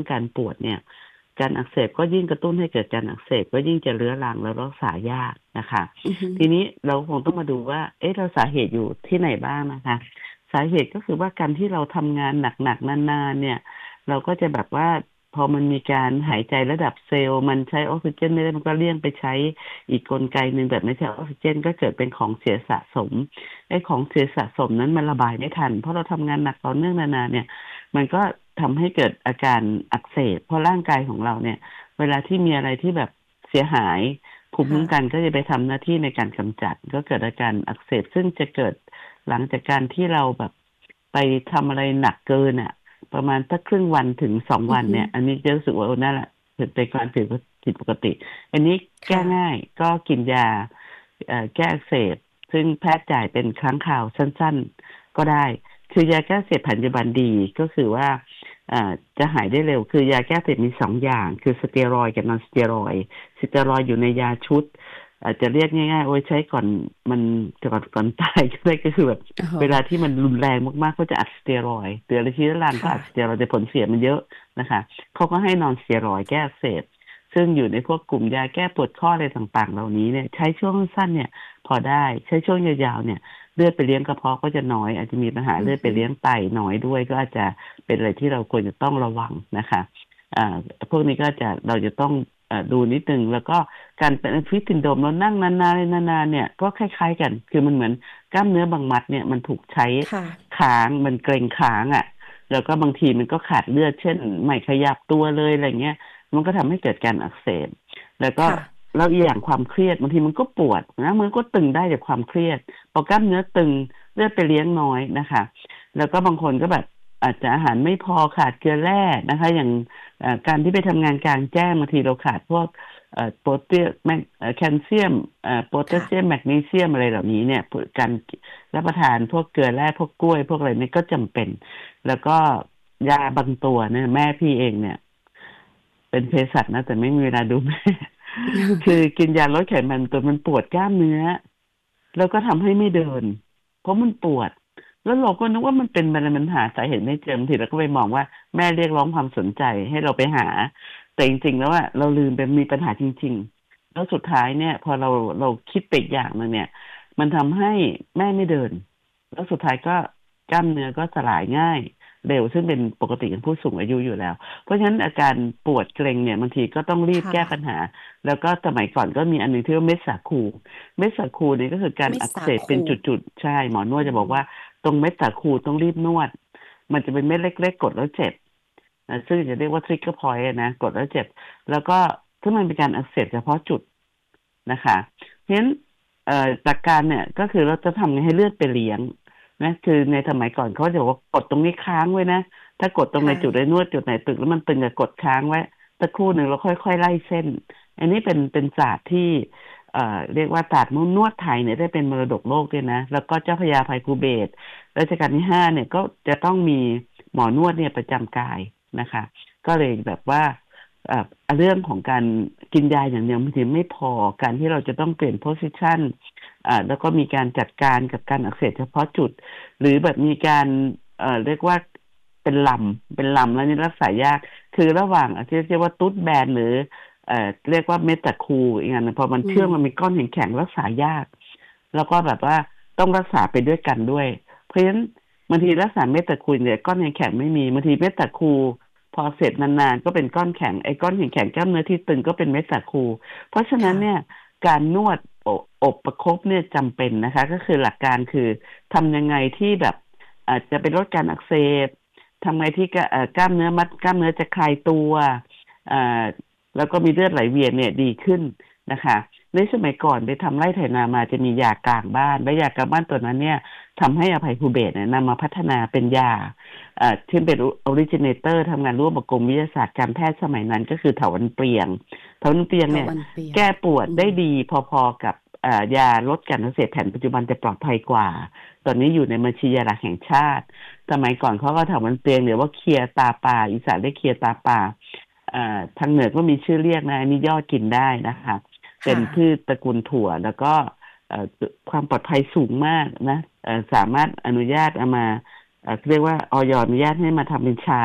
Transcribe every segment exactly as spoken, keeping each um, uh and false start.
การปวดเนี่ยการอักเสบก็ยิ่งกระตุ้นให้เกิดการอักเสบก็ยิ่งจะเรื้อรังแล้วรักษายากนะคะอือฮึทีนี้เราคงต้องมาดูว่าเอ๊ะเราสาเหตุอยู่ที่ไหนบ้างนะคะสาเหตุก็คือว่าการที่เราทำงานหนักๆนานๆเนี่ยเราก็จะแบบว่าพอมันมีการหายใจระดับเซลล์มันใช้ออกซิเจนไม่ได้มันก็เลี่ยงไปใช้อีกกลไกหนึ่งแบบไม่ใช่ออกซิเจนก็เกิดเป็นของเสียสะสมไอ้ของเสียสะสมนั้นมันระบายไม่ทันเพราะเราทำงานหนักต่อเนื่องนานๆเนี่ยมันก็ทำให้เกิดอาการอักเสบเพราะร่างกายของเราเนี่ยเวลาที่มีอะไรที่แบบเสียหายภูมิค่ะคุ้มกันก็จะไปทำหน้าที่ในการกำจัดก็เกิดอาการอักเสบซึ่งจะเกิดหลังจากการที่เราแบบไปทำอะไรหนักเกินอ่ะประมาณสักครึ่งวันถึงสองอือฮึวันเนี่ยอันนี้จะรู้สึกว่าโอ้นั่นแหละเป็นการผิดผิดปกติอันนี้แก้ค่ะง่ายก็กินยาเอ่อแก้อักเสบซึ่งแพทย์จ่ายเป็นครั้งคราวสั้นๆก็ได้คือยาแก้อักเสบปัจจุบันดีก็คือว่าอ่าจะหายได้เร็วคือยาแก้อักเสบมีสองอย่างคือสเตียรอยด์กับนอนสเตียรอยด์สเตียรอยด์อยู่ในยาชุดอาจจะเรียกง่ายๆโอ้ยใช้ก่อนมันก่อนก่อนตายก็ได้ก็คือแบบโอ้โฮเวลาที่มันรุนแรงมากๆก็จะอัดสเตียรอยด์หรืออะไรที่ร้านก็ค่ะอัดสเตียรอยด์แต่ผลเสียมันเยอะนะคะเขาก็ให้นอนสเตียรอยด์แก้อักเสบซึ่งอยู่ในพวกกลุ่มยาแก้ปวดข้ออะไรต่างๆเหล่านี้เนี่ยใช้ช่วงสั้นๆเนี่ยพอได้ใช้ช่วงยาวๆเนี่ยเลือดไปเลี้ยงกระเพาะก็จะน้อยอาจจะมีปัญหาเลือดไปอือฮึเลี้ยงไตน้อยด้วยก็อาจจะเป็นอะไรที่เราควรจะต้องระวังนะคะอ่าพวกนี้ก็จะเราจะต้องเอ่อดูนิดนึงแล้วก็การเป็นฟิตซินโดรมเรานั่งนานๆนานๆเนี่ยก็คล้ายๆกันคือมันเหมือนกล้ามเนื้อบางมัดเนี่ยมันถูกใช้ค่ะค้างมันเกร็งค้างอ่ะแล้วก็บางทีมันก็ขาดเลือดเช่นไม่ขยับตัวเลยอะไรเงี้ยมันก็ทำให้เกิดการอักเสบแล้วก็ค่ะแล้วอีกอย่างความเครียดบางทีมันก็ปวดนะมันก็ตึงได้จากความเครียดพอกล้ามเนื้อตึงเลือดไปเลี้ยงน้อยนะคะแล้วก็บางคนก็แบบอาจจะอาหารไม่พอขาดเกลือแร่นะคะอย่างเอ่อการที่ไปทำงานกลางแจ้งบางทีเราขาดพวกเอ่อโปรตีนแมกเอ่อแคลเซียมเอ่อโพแทสค่ะเซียมแมกนีเซียมอะไรเหล่านี้เนี่ยการรับประทานพวกเกลือแร่พวกกล้วยพวกอะไรนี่ก็จำเป็นแล้วก็ยาบางตัวเนี่ยแม่พี่เองเนี่ยเป็นเภสัชนะแต่ไม่มีเวลาดูแม่คือกินยาลดไขมันตัวมันปวดกล้ามเนื้อแล้วก็ทำให้ไม่เดินเพราะมันปวดแล้วเราก็นึกว่ามันเป็นอะไรมันหาสาเหตุไม่เจอบางทีเราก็ไปมองว่าแม่เรียกร้องความสนใจให้เราไปหาแต่จริงๆแล้วอะเราลืมไปมีปัญหาจริงๆแล้วสุดท้ายเนี่ยพอเราเราคิดไปอีกอย่างหนึงเนี่ยมันทำให้แม่ไม่เดินแล้วสุดท้ายก็กล้ามเนื้อก็สลายง่ายเร็วซึ่งเป็นปกติของผู้สูงอายุอยู่แล้วเพราะฉะนั้นอาการปวดเกร็งเนี่ยบางทีก็ต้องรีบค่ะแก้ปัญหาแล้วก็สมัยก่อนก็มีอันหนึงที่ว่าเม็ดสาคู เม็ดสาคูนี่ก็คือการเม็ดอักเสบเป็นสาคูจุดๆใช่หมอนวดอืจะบอกว่ามตรงเม็ดสาคูต้องรีบนวดมันจะเป็นเม็ดเล็กๆกดแล้วเจ็บนะซึ่งจะเรียกว่า trigger point อะนะกดแล้วเจ็บแล้วก็ถ้ามันเป็นการอักเสบเฉพาะจุดนะคะเพราะฉะนั้นเอ่อหลักการเนี่ยก็คือเราจะทำไงให้เลือดไปเลี้ยงนะคือในสมัยก่อนเขาจะบอกว่ากดตรงนี้ค้างไว้นะถ้ากดตรงในค่ะจุดไหนนวดจุดไหนตึงแล้วมันตึงกับกดค้างไว้สักครู่หนึ่งแล้วค่อยๆไล่เส้นอันนี้เป็นเป็นศาสตร์ที่ เอ่อเรียกว่าศาสตร์นวดไทยเนี่ยได้เป็นมรดกโลกด้วยนะแล้วก็เจ้าพระยาภัยภูเบศรรัชกาลที่ห้าเนี่ยก็จะต้องมีหมอนวดเนี่ยประจำกายนะคะก็เลยแบบว่าเอ่อเรื่องของการกินยาอย่างเดียวบางทีไม่พอการที่เราจะต้องเปลี่ยนโพสิชันอ่าแล้วก็มีการจัดการกับการอักเสบเฉพาะจุดหรือแบบมีการเอ่อเรียกว่าเป็นลำเป็นลำแล้วนี่รักษายากคือระหว่างที่เรียกว่าตุ๊ดแบนหรือ เอ่อเรียกว่าเมตาคูอีกอันนึงพอมันอืมเชื่อมมันมีก้อนแข็งๆรักษายากแล้วก็แบบว่าต้องรักษาไปด้วยกันด้วยเพราะฉะนั้นบางทีรักษาเมตาคูเนี่ยก้อนแข็งๆไม่มีบางทีเมตาคูพอเสร็จนานๆก็เป็นก้อนแข็งไอ้ก้อนแข็งๆกล้ามเนื้อที่ตึงก็เป็นเมตาคูเพราะฉะนั้นค่ะเนี่ยการนวดอบอบประคบเนี่ยจำเป็นนะคะก็คือหลักการคือทำยังไงที่แบบอาจจะเป็นลดการอักเสบทำไงที่กะเอ่อกล้ามเนื้อมัดกล้ามเนื้อจะคลายตัวอ่า แล้วก็มีเลือดไหลเวียนเนี่ยดีขึ้นนะคะในสมัยก่อนไปทำไร่ไถนามาจะมียากลางบ้านและยากลางบ้านตัวนั้นเนี่ยทำให้อภัยภูเบศรเนี่ยนำมาพัฒนาเป็นยาเอ่อที่เป็นออริจิเนเตอร์ทำงานร่วมกับกรมวิทยาศาสตร์การแพทย์สมัยนั้นก็คือเถาวัลย์เปลียงเถาวัลย์เปลียงเถาเนี่ยวัลย์เปียงแก้ปวดอืมได้ดีพอๆกับเอ่อยาลดการอักเสบแผนปัจจุบันจะปลอดภัยกว่าตอนนี้อยู่ในบัญชียาหลักแห่งชาติสมัยก่อนเขาก็เถาวัลย์เปลียงหรือว่าเคลียตาปลาอีสานเรียกเคลียตาปลา อ่าทางเหนือก็มีชื่อเรียกนะอันนี้ย่อกินได้นะคะเป็นค่ะพืชตระกูลถั่วแล้วก็เอ่อความปลอดภัยสูงมากนะเอ่อสามารถอนุญาตเอามาเอ่อเรียกว่าอยอนุญาตให้มาทำเป็นชา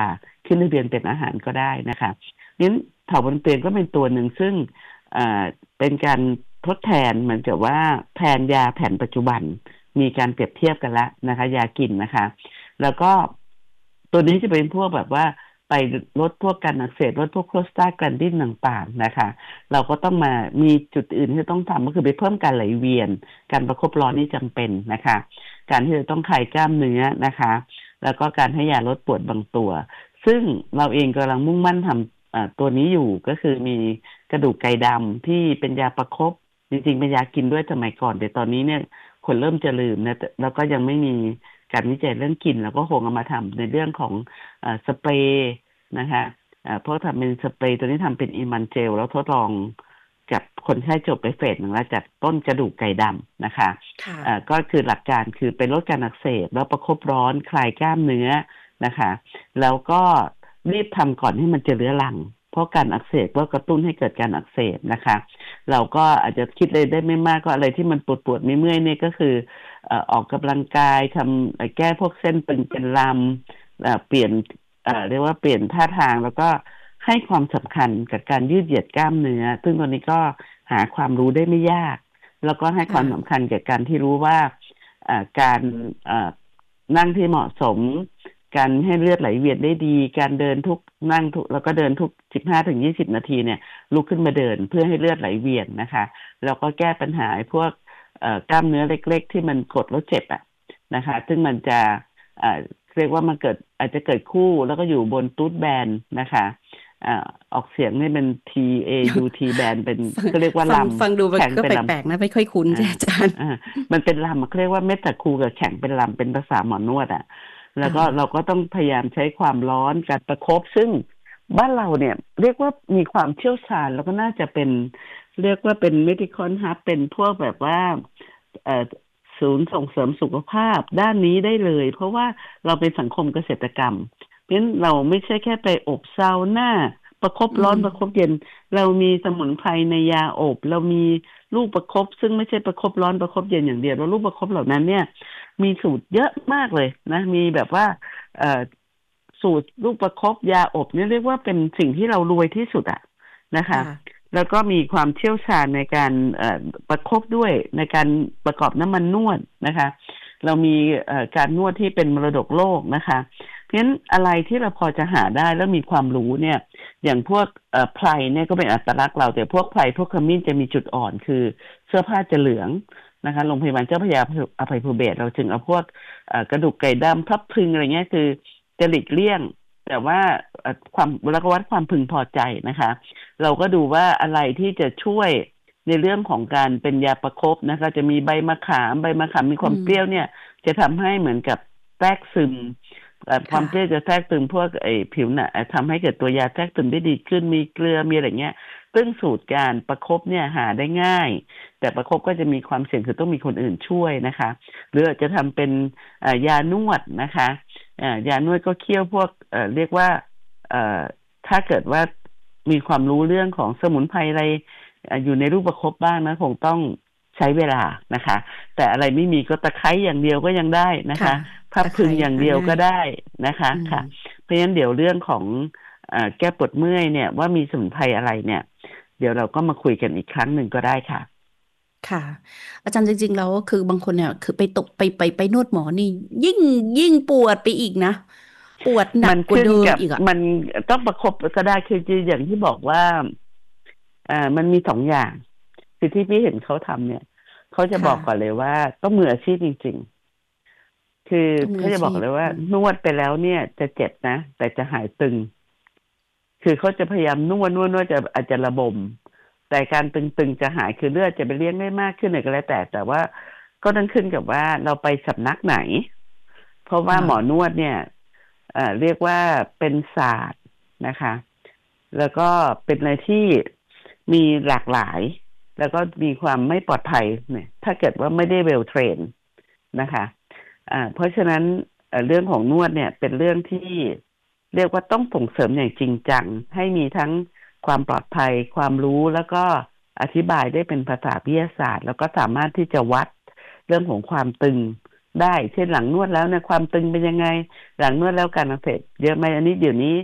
ขึ้นทะเบียนเป็นอาหารก็ได้นะคะนั้นเถาบนเตียงก็เป็นตัวหนึ่งซึ่งเป็นการทดแทนเหมือนกับว่าแทนยาแผนปัจจุบันมีการเปรียบเทียบกันแล้วนะคะยากินนะคะแล้วก็ตัวนี้จะเป็นพวกแบบว่าไปลดพวกการอักเสบลดพวกโคสตาแกลนดินต่างๆนะคะเราก็ต้องมามีจุดอื่นที่ต้องทำก็คือไปเพิ่มการไหลเวียนการประคบร้อนนี่จำเป็นนะคะการที่จะต้องคลายกล้ามเนื้อนะคะแล้วก็การให้ยาลดปวดบางตัวซึ่งเราเองกำลังมุ่งมั่นทำตัวนี้อยู่ก็คือมีกระดูกไก่ดำที่เป็นยาประคบจริงๆเป็นยากินด้วยสมัยก่อนแต่ตอนนี้เนี่ยคนเริ่มจะลืมนะแล้วก็ยังไม่มีการวิจัยเรื่องกลิ่นแล้วก็คงเอามาทำในเรื่องของอ่าสเปรย์นะคะอ่าเพราะทำเป็นสเปรย์ตัวนี้ทำเป็นอิมันเจลแล้วทดลองกับคนไข้จบไปเฟสหนึ่งแล้วจากต้นกระดูกไก่ดำนะคะอ่าก็คือหลักการคือเป็นลดการอักเสบแล้วประคบร้อนคลายกล้ามเนื้อนะคะแล้วก็รีบทำก่อนให้มันจะเรื้อรังเพราะการอักเสบก็กระตุ้นให้เกิดการอักเสบนะคะเราก็อาจจะคิดเลยได้ไม่มากก็อะไรที่มันปวดปวดไม่เมื่อยเนี่ยก็คือเอ่อออกกำลังกายทำแก้พวกเส้นตึงเป็นลำเอ่อเปลี่ยนเอ่อเรียกว่าเปลี่ยนท่าทางแล้วก็ให้ความสำคัญกับการยืดเหยียดกล้ามเนื้อซึ่งตอนนี้ก็หาความรู้ได้ไม่ยากแล้วก็ให้ความสำคัญกับการที่รู้ว่าเอ่อการเอ่อนั่งที่เหมาะสมการให้เลือดไหลเวียนได้ดีการเดินทุกนั่งทุกแล้วก็เดินทุก สิบห้าถึงยี่สิบ นาทีเนี่ยลุกขึ้นมาเดินเพื่อให้เลือดไหลเวียนนะคะแล้วก็แก้ปัญหาพวกเอ่อกล้ามเนื้อเล็กๆที่มันกดแล้วเจ็บอ่ะนะคะซึ่งมันจะเอ่อเรียกว่ามันเกิดอาจจะเกิดคู่แล้วก็อยู่บนตูดแบนนะคะอ่าออกเสียงนี่เป็น T A U T แบนเป็นก็เรียกว่าลำฟังดูก็แปลกๆนะไม่ค่อยคุ้นอาจารย์มันเป็นลำเขาเรียกว่าเมตาคูกับแข็งเป็นลำเป็นภาษาหมอนวดอ่ะแล้วก็เราก็ต้องพยายามใช้ความร้อนการประคบซึ่งบ้านเราเนี่ยเรียกว่ามีความเชี่ยวชาญแล้วก็น่าจะเป็นเรียกว่าเป็น medical hub เป็นพวกแบบว่าเอ่อศูนย์ส่งเสริมสุขภาพด้านนี้ได้เลยเพราะว่าเราเป็นสังคมเกษตรกรรมเพราะฉะนั้นเราไม่ใช่แค่ไปอบซาวน่าประคบร้อนประคบเย็นเรามีสมุนไพรในยาอบเรามีลูกประคบซึ่งไม่ใช่ประคบร้อนประคบเย็นอย่างเดียวแล้วลูกประคบเหล่านั้นเนี่ยมีสูตรเยอะมากเลยนะมีแบบว่าเอ่อสูตรลูกประคบยาอบเนี่ยเรียกว่าเป็นสิ่งที่เรารวยที่สุดอะนะคะแล้วก็มีความเชี่ยวชาญในการเอ่อประคบด้วยในการประกอบน้ำมันนวดนะคะเรามีเอ่อการนวดที่เป็นมรดกโลกนะคะเพราะฉะนั้นอะไรที่เราพอจะหาได้แล้วมีความรู้เนี่ยอย่างพวกเอ่อไพรเนี่ยก็เป็นอัตลักษณ์เราแต่พวกไพรพวกขมิ้นจะมีจุดอ่อนคือเสื้อผ้าจะเหลืองนะคะโรงพยาบาลเจ้าพระยาอภัยภูเบศรเราจึงเอาพวกกระดูกไก่ดำพับพึงอะไรเงี้ยคือจะหลีกเลี่ยงแต่ว่าความแล้วก็วัดความพึงพอใจนะคะเราก็ดูว่าอะไรที่จะช่วยในเรื่องของการเป็นยาประคบนะคะจะมีใบมะขามใบมะขามมีความเปรี้ยวเนี่ยจะทำให้เหมือนกับแทรกซึมความเปรี้ยวจะแทรกซึมพวกไอ้ผิวหนังทำให้เกิดตัวยาแทรกซึมได้ดีขึ้นมีเกลือมีอะไรเงี้ยซึ่งสูตรการประคบเนี่ยหาได้ง่ายแต่ประคบก็จะมีความเสี่ยงคือต้องมีคนอื่นช่วยนะคะหรืออาจจะทำเป็นยานวดนะคะยานวดก็เคี่ยวพวกเอ่อเรียกว่าเอ่อถ้าเกิดว่ามีความรู้เรื่องของสมุนไพรอะไรอยู่ในรูปประคบบ้างนะคงต้องใช้เวลานะคะแต่อะไรไม่มีก็ตะไคร้อย่างเดียวก็ยังได้นะคะพับพึงอย่างเดียวก็ได้นะคะค่ะเพราะฉะนั้นเดี๋ยวเรื่องของแก้ปวดเมื่อยเนี่ยว่ามีสมุนไพรอะไรเนี่ยเดี๋ยวเราก็มาคุยกันอีกครั้งหนึ่งก็ได้ค่ะค่ะอาจารย์จริงๆแล้วคือบางคนเนี่ยคือไปตกไปไปไปนวดหมอนี่ยิ่งยิ่งปวดไปอีกนะปวดหนักกว่าเดิมอีกอ่ะมันต้องประคบก็ได้คืออย่างที่บอกว่าอ่ามันมีสองอย่างคือที่พี่เห็นเขาทำเนี่ยเขาจะบอกก่อนเลยว่าต้องมืออาชีพจริงๆคือเขาจะบอกเลยว่านวดไปแล้วเนี่ยจะเจ็บนะแต่จะหายตึงคือเขาจะพยายามนวดนวดนวดจะอาจจะระบมแต่การตึงๆจะหายคือเลือดจะไปเลี้ยงได้มากขึ้นอะไรก็แล้วแต่แต่ว่าก็ต้องขึ้นกับว่าเราไปสำนักไหนเพราะว่าหมอนวดเนี่ยเอ่อเรียกว่าเป็นศาสตร์นะคะแล้วก็เป็นอะไรที่มีหลากหลายแล้วก็มีความไม่ปลอดภัยเนี่ยถ้าเกิดว่าไม่ได้เวลเทรนนะคะอ่าเพราะฉะนั้นเรื่องของนวดเนี่ยเป็นเรื่องที่เรียกว่าต้องส่งเสริมอย่างจริงจังให้มีทั้งความปลอดภัยความรู้แล้วก็อธิบายได้เป็นภาษาวิทยาศาสตร์แล้วก็สามารถที่จะวัดเรื่องของความตึงได้เช่นหลังนวดแล้วเนี่ยความตึงเป็นยังไงหลังนวดแล้วการอักเสบเยอะไหมอันนี้เดี๋ยวนี้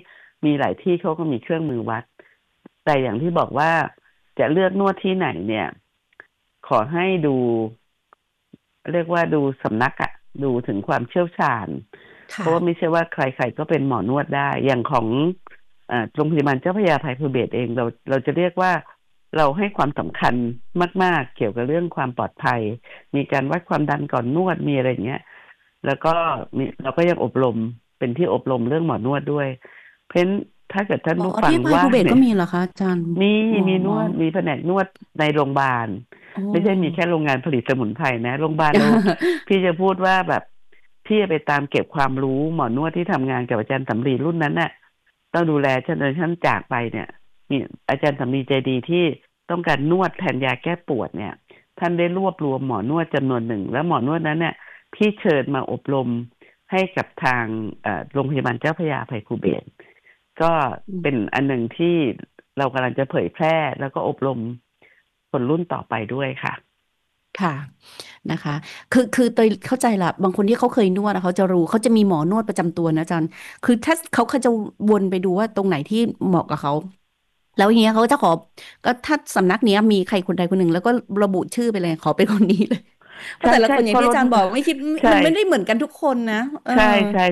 มีหลายที่เขาก็มีเครื่องมือวัด แต่อย่างที่บอกว่าจะเลือกนวดที่ไหนเนี่ย ขอให้ดู เรียกว่าดูสำนักอะดูถึงความเชี่ยวชาญ เพค่ะราะว่าไม่ใช่ว่าใครๆก็เป็นหมอนวดได้ อย่างของเอ่อโรงพยาบาลเจ้าพระยาอภัยภูเบศรเอง เราเราจะเรียกว่าเราให้ความสำคัญมาก ๆ เกี่ยวกับเรื่องความปลอดภัย มีการวัดความดันก่อนนวดมีอะไรอย่างเงี้ย แล้วก็มีเราก็ยังอบรมเป็นที่อบรมเรื่องหมอนวดด้วย เพราะฉะนั้นถ้าเกิดท่านอ๋อผู้ฟังที่อภัยว่าภูเบศรเนี่ก็ยมีเหรอคะอาจารย์มีหมอมีนหมอวด มีแผนกนวดในโรงพยาบาลอ๋อไม่ใช่มีแค่โรงงานผลิตสมุนไพรนะ โรงพยาบาล เรา พี่จะพูดว่าแบบพี่จะไปตามเก็บความรู้หมอนวดที่ทำงานกับอาจารย์สำลีรุ่นนั้นน่ะ ต้องดูแลจนท่านจากไปเนี่ย มีอาจารย์สำลีใจดีที่ต้องการนวดแทนยาแก้ปวดเนี่ย ท่านได้รวบรวมหมอนวดจำนวนหนึ่ง แล้วหมอนวดนั้นเนี่ยพี่เชิญมาอบรมให้กับทางเอ่อโรงพยาบาลเจ้าพระยาอภัยภูเบศร ก็อืมเป็นอันหนึ่งที่เรากำลังจะเผยแพร่แล้วก็อบรมคนรุ่นต่อไปด้วยค่ะค่ะ นะคะ คือ คือเตยเข้าใจละ บางคนที่เขาเคยนวดอะเขาจะรู้ เขาจะมีหมอนวดประจำตัวนะอาจารย์ คือถ้าเขาเขาจะวนไปดูว่าตรงไหนที่เหมาะกับเขา แล้วอย่างเงี้ยเขาก็จะขอ ก็ถ้าสำนักเนี้ยมีใครคนใดคนหนึ่ง แล้วก็ระบุชื่อไปเลย ขอเป็นคนนี้เลย เพราะแต่ละใช่คนอย่าๆงที่อาจารย์บอกเพราะไม่คิดใช่มันไม่ได้เหมือนกันทุกคนนะ เออใช่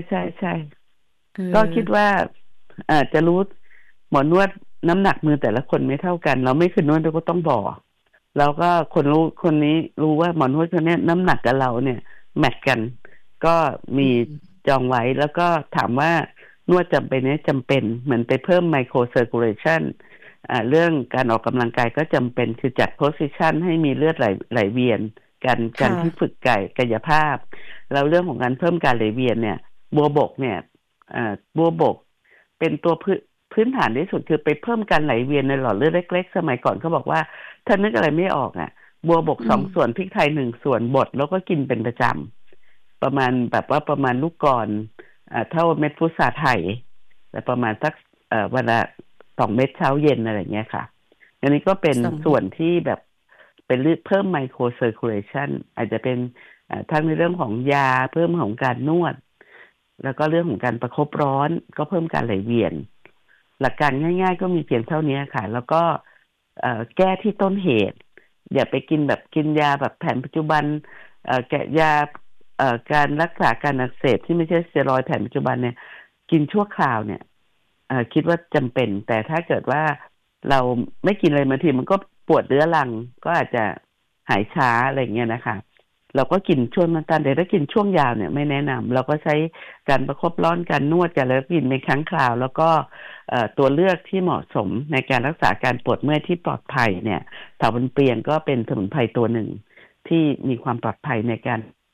ๆ ๆเออๆ ก็คิดว่า เอ่อ จะรู้หมอนวดน้ำหนักมือแต่ละคนไม่เท่ากัน เราไม่เคยนวดเราก็ต้องบอก แล้วก็คนรู้ คนนี้รู้ว่าหมอนวดคนเนี้ยน้ำหนักกับเราเนี่ยแมตช์กัน ก็มีอืมจองไว้ แล้วก็ถามว่านวดจำเป็นไหม จำเป็น เหมือนไปเพิ่ม micro circulation อ่า เรื่องการออกกำลังกายก็จำเป็น คือจัด position ให้มีเลือดไหล ไหลเวียน การคกา่ะรที่ฝึกกาย กายภาพ แล้วเรื่องของการเพิ่มการไหลเวียนเนี่ย บัวบกเนี่ย เอ่อ บัวบกเป็นตัวพื้น พื้นฐานที่สุด คือไปเพิ่มการไหลเวียนในหลอดเลือดเล็ก ๆ สมัยก่อนเขาบอกว่า ถ้านึกอะไรไม่ออกอะ บัวบกอืสองมส่วน พริกไทย หนึ่ง ส่วน บดแล้วก็กินเป็นประจำ ประมาณแบบว่าประมาณลูกกลอน อ่า เท่าเม็ดพุทราไทย แต่ประมาณสัก เอ่อ วันละ สอง เม็ดเช้าเย็น อะไรอย่างเงี้ยค่ะ อันนี้ก็เป็นสองส่วนที่แบบเป็นเลือด เพิ่ม micro circulation อาจจะเป็น อ่า ทั้งในเรื่องของยา เพิ่มของการนวด แล้วก็เรื่องของการประคบร้อน ก็เพิ่มการไหลเวียน หลักการง่าย ๆ ก็มีเพียงเท่านี้ค่ะ แล้วก็ เอ่อ แก้ที่ต้นเหตุ อย่าไปกินแบบ กินยาแบบแผนปัจจุบัน เอ่อ แกะยา เอ่อ การรักษาการอักเสบที่ไม่ใช่สเตียรอยด์แผนปัจจุบันเนี่ย กินชั่วคราวเนี่ย เอ่อ คิดว่าจำเป็น แต่ถ้าเกิดว่าเราไม่กินอะไรบางทีมันก็ปวดเรื้อรัง ก็อาจจะหายช้า อะไรอย่างเงี้ยนะคะ เราก็กินช่วงสั้นๆ แต่ถ้ากินช่วงยาวเนี่ยไม่แนะนำ เราก็ใช้การประคบร้อน การนวดกัน แล้วกินเป็นครั้งคราว แล้วก็ เอ่อ ตัวเลือกที่เหมาะสมในการรักษาการปวดเมื่อยที่ปลอดภัยเนี่ย เถาวัลย์เปลียงก็เป็นสมุนไพรตัวหนึ่งที่มีความปลอดภัยในการ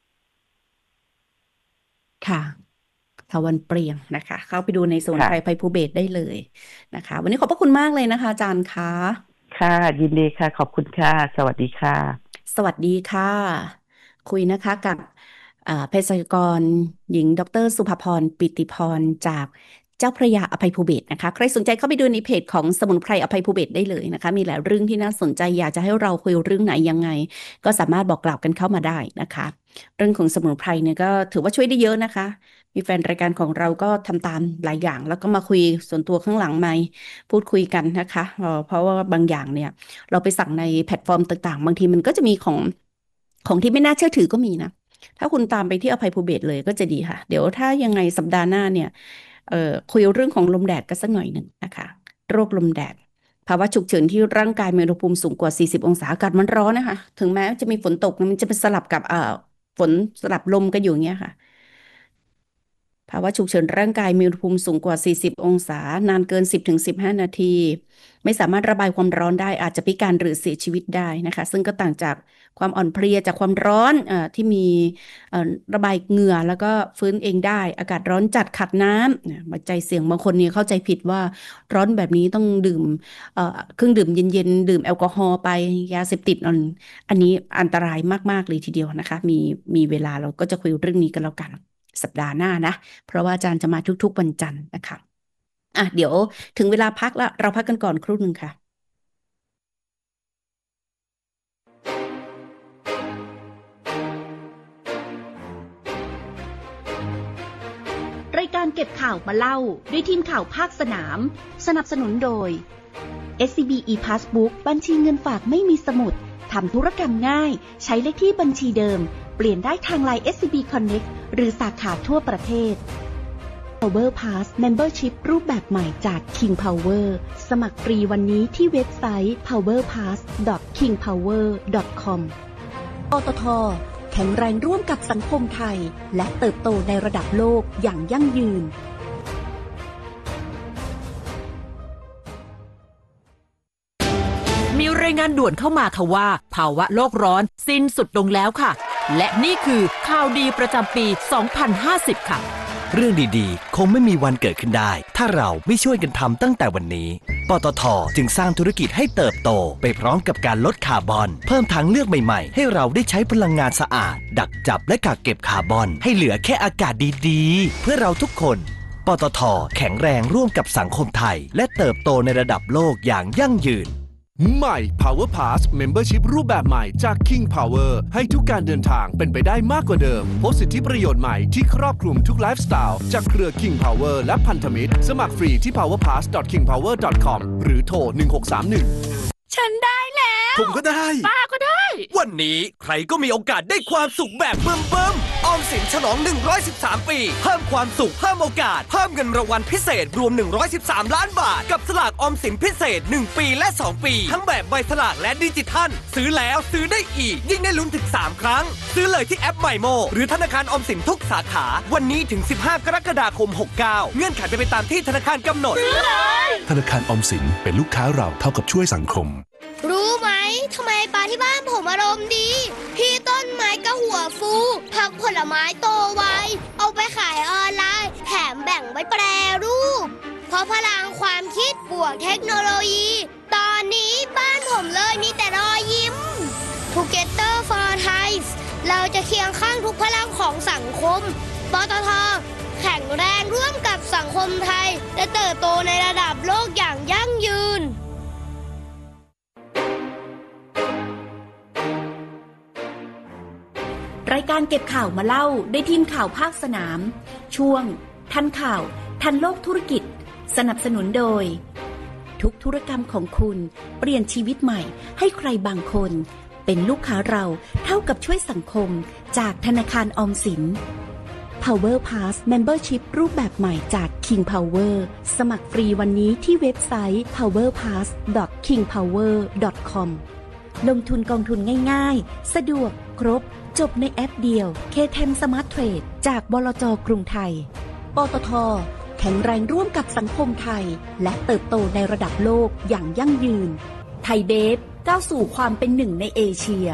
ค่ะ เถาวัลย์เปลียงนะคะ เข้าไปดูในสมุนค่ไพระอภัยภูเบศรได้เลยนะคะ วันนี้ขอบพระคุณมากเลยนะคะอาจารย์คะค่ะ ยินดีค่ะ ขอบคุณค่ะ สวัสดีค่ะสวัสดีค่ะ คุยนะคะกับ อ่า เภสัชกรหญิง ดร. สุภพร ปิติพร จากเจ้าพระยาอภัยภูเบศรนะคะ ใครสนใจเข้าไปดูในเพจของสมุนไพรอภัยภูเบศรได้เลยนะคะ มีหลายเรื่องที่น่าสนใจ อยากจะให้เราคุยเรื่องไหนยังไง ก็สามารถบอกกล่าวกันเข้ามาได้นะคะ เรื่องของสมุนไพรเนี่ยก็ถือว่าช่วยได้เยอะนะคะ มีแฟนรายการของเราก็ทำตามหลายอย่าง แล้วก็มาคุยส่วนตัวข้างหลังไมค์พูดคุยกันนะคะ เอ่อ เพราะว่าบางอย่างเนี่ยเราไปสั่งในแพลตฟอร์มต่างๆ บางทีมันก็จะมีของ ของที่ไม่น่าเชื่อถือก็มีนะ ถ้าคุณตามไปที่อภัยภูเบศรเลยก็จะดีค่ะ เดี๋ยวถ้ายังไงสัปดาห์หน้าเนี่ย เอ่อ คุยเรื่องของลมแดดกันสักหน่อยหนึ่งนะคะ โรคลมแดด ภาวะฉุกเฉินที่ร่างกายมีอุณหภูมิสูงกว่า สี่สิบ องศา อากาศมันร้อนนะคะ ถึงแม้จะมีฝนตก มันจะเป็นสลับกับ เอ่อ ฝนสลับลมกันอยู่อย่างเงี้ยค่ะ ภาวะฉุกเฉินร่างกายมีอุณหภูมิสูงกว่า สี่สิบ องศา นานเกิน สิบถึงสิบห้า นาที ไม่สามารถระบายความร้อนได้ อาจจะพิการหรือเสียชีวิตได้นะคะ ซึ่งก็ต่างจากความอ่อนเพลียจากความร้อน เอ่อ ที่มี เอ่อ ระบายเหงื่อแล้วก็ฟื้นเองได้ อากาศร้อนจัดขาดน้ำ นะปัจจัยเสี่ยงบางคนเนี่ยเข้าใจผิดว่าร้อนแบบนี้ต้องดื่ม เอ่อ เครื่องดื่มเย็น ๆ ดื่มแอลกอฮอล์ไป ยาเสพติด อัน อันนี้อันตรายมาก ๆ เลยทีเดียวนะคะ มี มีเวลาเราก็จะคุยเรื่องนี้กันแล้วกัน สัปดาห์หน้านะ เพราะว่าอาจารย์จะมาทุก ๆ วันจันทร์นะคะ อ่ะ เดี๋ยวถึงเวลาพักแล้ว เราพักกันก่อนครู่หนึ่งค่ะรายการการเก็บข่าวมาเล่าด้วยทีมข่าวภาคสนามสนับสนุนโดย เอส ซี บี e-Passbook บัญชีเงินฝากไม่มีสมุดทำธุรกรรมง่ายใช้เลขที่บัญชีเดิมเปลี่ยนได้ทาง ไลน์ เอส ซี บี Connect หรือสาขาทั่วประเทศ Power Pass Membership รูปแบบใหม่จาก King Power สมัครฟรีวันนี้ที่เว็บไซต์ พาวเวอร์พาส ดอท คิงพาวเวอร์ ดอท คอม ปตท.แข็งแรงร่วมกับสังคมไทยและเติบโตในระดับโลกอย่างยั่งยืนมีรายงานด่วนเข้ามาค่ะว่าภาวะโลกร้อนสิ้นสุดลงแล้วค่ะและนี่คือข่าวดีประจำปี สองพันห้าสิบ ค่ะเรื่องดีๆคงไม่มีวันเกิดขึ้นได้ถ้าเราไม่ช่วยกันทำตั้งแต่วันนี้ปตท.จึงสร้างธุรกิจให้เติบโตไปพร้อมกับการลดคาร์บอนเพิ่มทางเลือกใหม่ๆให้เราได้ใช้พลังงานสะอาดดักจับและกักเก็บคาร์บอนให้เหลือแค่อากาศดีๆเพื่อเราทุกคนปตท.แข็งแรงร่วมกับสังคมไทยและเติบโตในระดับโลกอย่างยั่งยืนใหม่ Power Pass Membership รูปแบบใหม่จาก King Power ให้ทุกการเดินทางเป็นไปได้มากกว่าเดิมพบสิทธิประโยชน์ใหม่ที่ครอบคลุมทุกไลฟ์สไตล์จากเครือ King Power และพันธมิตรสมัครฟรีที่ พาวเวอร์พาส ดอท คิงพาวเวอร์ ดอท คอม หรือโทรหนึ่งหกสามหนึ่งฉันได้แล้วผมก็ได้ป้าก็ได้วันนี้ใครก็มีโอกาสได้ความสุขแบบเบิ่มๆออมสินฉลองหนึ่งร้อยสิบสามปีเพิ่มความสุขเพิ่มโอกาสเพิ่มเงินรางวัลพิเศษรวมหนึ่งร้อยสิบสามล้านบาทกับสลากออมสินพิเศษหนึ่งปีและสองปีทั้งแบบใบสลากและดิจิทัลซื้อแล้วซื้อได้อีกยิ่งได้ลุ้นถึงสามครั้งซื้อเลยที่แอปใหม่โมหรือธนาคารออมสินทุกสาขาวันนี้ถึงสิบห้ากรกฎาคมหกเก้าเงื่อนไขเป็นไปตามที่ธนาคารกำหนดซื้อเลยธนาคารออมสินเป็นลูกค้าเราเท่ากับช่วยสังคมรู้ไหมทำไมปลาที่บ้านผมอารมณ์ดีพี่ต้นไม้ก็หัวฟูผักผลไม้โตไวเอาไปขายออนไลน์แถมแบ่งไว้แปรรูปเพราะพลังความคิดบวกเทคโนโลยีตอนนี้บ้านผมเลยมีแต่รอยยิ้ม Together for Thai เราจะเคียงข้างทุกพลังของสังคมปตท.แข็งแรงร่วมกับสังคมไทยและเติบโตในระดับโลกอย่างยั่งยืนรายการเก็บข่าวมาเล่าด้วยทีมข่าวภาคสนามช่วงทันข่าวทันโลกธุรกิจสนับสนุนโดยทุกธุรกรรมของคุณเปลี่ยนชีวิตใหม่ให้ใครบางคนเป็นลูกค้าเราเท่ากับช่วยสังคมจากธนาคารออมสิน Power Pass Membership รูปแบบใหม่จาก King Power สมัครฟรีวันนี้ที่เว็บไซต์ พาวเวอร์พาส ดอท คิงพาวเวอร์ ดอท คอม ลงทุนกองทุนง่ายๆสะดวกครบจบในแอปเดียว เค เท็น Smart Trade จากบลจ.กรุงไทยปตท.แข็งแรงร่วมกับสังคมไทยและเติบโตในระดับโลกอย่างยั่งยืนไทยเบฟก้าวสู่ความเป็นหนึ่งในเอเชีย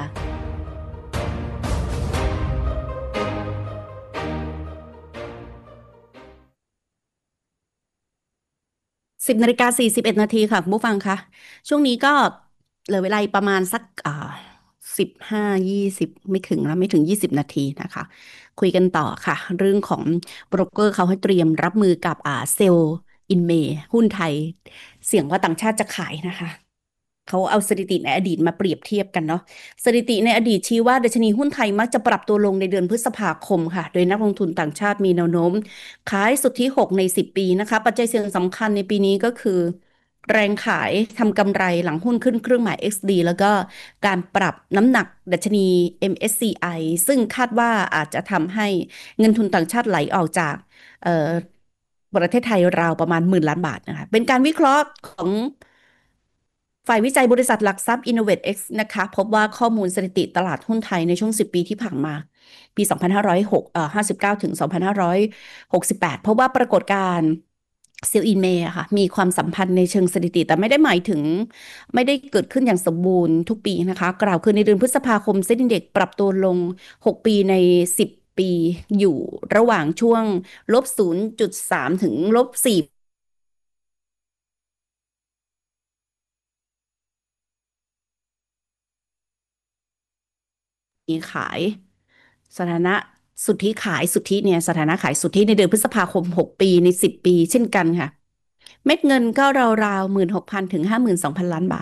สิบนาฬิกาสี่สิบเอ็ดนาทีค่ะคุณผู้ฟังคะช่วงนี้ก็เหลือเวลาประมาณสักอ่าสิบห้ายี่สิบไม่ถึงแล้วไม่ถึงยี่สิบนาทีนะคะคุยกันต่อค่ะเรื่องของโบรกเกอร์เขาให้เตรียมรับมือกับอ่าเซลล์อินเมย์หุ้นไทยเสี่ยงว่าต่างชาติจะขายนะคะเขาเอาสถิติในอดีตมาเปรียบเทียบกันเนาะสถิติในอดีตชี้ว่าดัชนีหุ้นไทยมักจะปรับตัวลงในเดือนพฤษภาคมค่ะโดยนักลงทุนต่างชาติมีแนวโน้มขายสุทธิหกในสิบปีนะคะปัจจัยเสี่ยงสำคัญในปีนี้ก็คือแรงขายทำกำไรหลังหุ้นขึ้นเครื่องหมาย เอ็กซ์ ดี แล้วก็การปรับน้ำหนักดัชนี เอ็ม เอส ซี ไอ ซึ่งคาดว่าอาจจะทำให้เงินทุนต่างชาติไหลออกจากเอ่อประเทศไทยราวประมาณหมื่นล้านบาทนะคะเป็นการวิเคราะห์ของฝ่ายวิจัยบริษัทหลักทรัพย์ InnovateX นะคะพบว่าข้อมูลสถิติตลาดหุ้นไทยในช่วงสิบปีที่ผ่านมาปีสองพันห้าร้อยหกเอ่อห้าสิบเก้าถึงสองพันห้าร้อยหกสิบแปดพบว่าปรากฏการณ์เซลล์อินเมย์ค่ะมีความสัมพันธ์ในเชิงสถิติแต่ไม่ได้หมายถึงไม่ได้เกิดขึ้นอย่างสมบูรณ์ทุกปีนะคะกล่าวคือในเดือนพฤษภาคมเซ็นดิ้งเด็กปรับตัวลงหกปีในสิบปีอยู่ระหว่างช่วงลบศูนย์จุดสามถึงลบสี่ขายสถานะสุทธิขายสุทธิเนี่ยสถานะขายสุทธิในเดือนพฤษภาคมหกปีในสิบปีเช่นกันค่ะเม็ดเงินก็ราวๆหมื่นหกพันถึงห้าหมื่นสองพันล้านบาท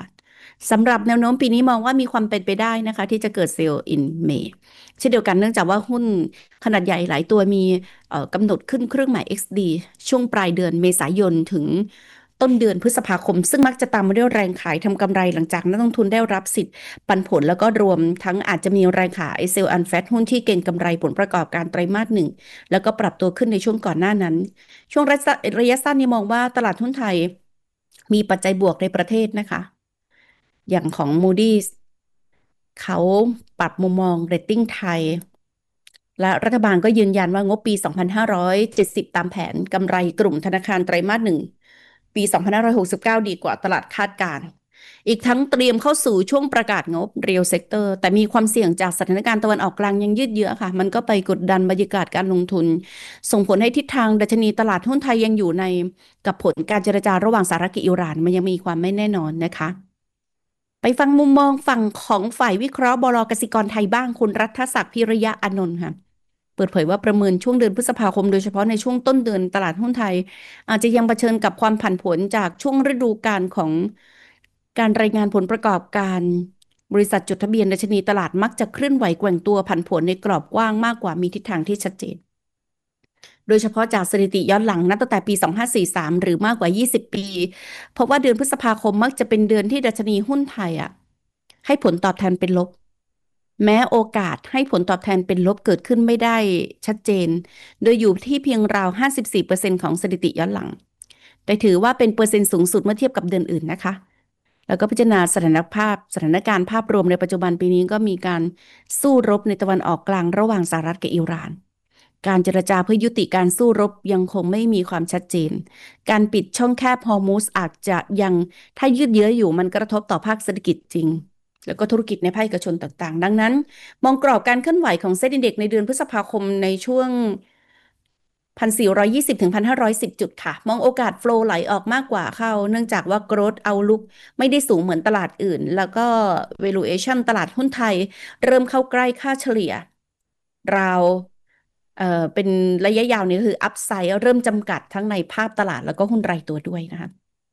สำหรับแนวโน้มปีนี้มองว่ามีความเป็นไปได้นะคะที่จะเกิด sell in May เช่นเดียวกันเนื่องจากว่าหุ้นขนาดใหญ่หลายตัวมีกำหนดขึ้นเครื่องหมาย เอ็กซ์ ดี ช่วงปลายเดือนเมษายนถึงต้นเดือนพฤษภาคมซึ่งมักจะตามมาด้วยแรงขายทำกำไรหลังจากนักลงทุนได้รับสิทธิ์ปันผลแล้วก็รวมทั้งอาจจะมีแรงขาย sell unfat หุ้นที่เก็งกำไรผลประกอบการไตรมาสหนึ่งแล้วก็ปรับตัวขึ้นในช่วงก่อนหน้านั้นช่วงระยะสั้นนี่มองว่าตลาดหุ้นไทยมีปัจจัยบวกในประเทศนะคะอย่างของ Moody's เขาปรับมุมมองเรตติ้งไทยและรัฐบาลก็ยืนยันว่างบปีสองพันห้าร้อยเจ็ดสิบตามแผนกำไรกลุ่มธนาคารไตรมาสหนึ่งปีสองพันห้าร้อยหกสิบเก้าดีกว่าตลาดคาดการณ์อีกทั้งเตรียมเข้าสู่ช่วงประกาศงบ Real Sector แต่มีความเสี่ยงจากสถานการณ์ตะวันออกกลางยังยืดเยื้อค่ะมันก็ไปกดดันบรรยากาศการลงทุนส่งผลให้ทิศทางดัชนีตลาดหุ้นไทยยังอยู่ในกับผลการเจรจาระหว่างสหรัฐกับอิหร่านมันยังมีความไม่แน่นอนนะคะไปฟังมุมมองฝั่งของฝ่ายวิเคราะห์บล.กสิกรไทยบ้างคุณรัฐศักดิ์พิริยะอานนท์ค่ะเปิดเผยว่าประเมินช่วงเดือนพฤษภาคมโดยเฉพาะในช่วงต้นเดือนตลาดหุ้นไทยอาจจะยังเผชิญกับความผันผวนจากช่วงฤดูกาลของการรายงานผลประกอบการบริษัทจดทะเบียนดัชนีตลาดมักจะเคลื่อนไหวแกว่งตัวผันผวนในกรอบกว้างมากกว่ามีทิศทางที่ชัดเจนโดยเฉพาะจากสถิติย้อนหลังนับตั้งแต่ปีสองพันห้าร้อยสี่สิบสามหรือมากกว่ายี่สิบปีเพราะว่าเดือนพฤษภาคมมักจะเป็นเดือนที่ดัชนีหุ้นไทยอ่ะให้ผลตอบแทนเป็นลบแม้โอกาสให้ผลตอบแทนเป็นลบเกิดขึ้นไม่ได้ชัดเจนโดยอยู่ที่เพียงราว ห้าสิบสี่เปอร์เซ็นต์ ของสถิติย้อนหลังแต่ถือว่าเป็นเปอร์เซ็นต์สูงสุดเมื่อเทียบกับเดือนอื่นนะคะแล้วก็พิจารณาสถานภาพสถานการณ์ภาพรวมในปัจจุบันปีนี้ก็มีการสู้รบในตะวันออกกลางระหว่างสหรัฐกับอิหร่านการเจรจาเพื่อยุติการสู้รบยังคงไม่มีความชัดเจนการปิดช่องแคบฮอร์มุซอาจจะยังถ้ายืดเยื้ออยู่มันกระทบต่อภาคเศรษฐกิจจริงแล้วก็ธุรกิจในภาคเอกชนต่างๆดังนั้นมองกรอบการเคลื่อนไหวของเซ็ตอินเด็กซ์ในเดือนพฤษภาคมในช่วง หนึ่งพันสี่ร้อยยี่สิบ ถึง หนึ่งพันห้าร้อยสิบ จุดค่ะมองโอกาสโฟลว์ไหลออกมากกว่าเข้าเนื่องจากว่า growth outlook ไม่ได้สูงเหมือนตลาดอื่นแล้วก็ valuation ตลาดหุ้นไทยเริ่มเข้าใกล้ค่าเฉลี่ยราวเอ่อเป็นระยะยาวนี้คือ upside เริ่มจำกัดทั้งในภาพตลาดแล้วก็หุ้นรายตัวด้วยนะคะ